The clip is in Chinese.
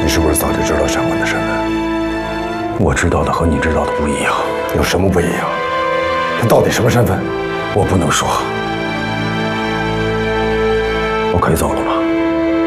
你是不是早就知道上官的身份？我知道的和你知道的不一样。有什么不一样？他到底什么身份？我不能说。我可以走了。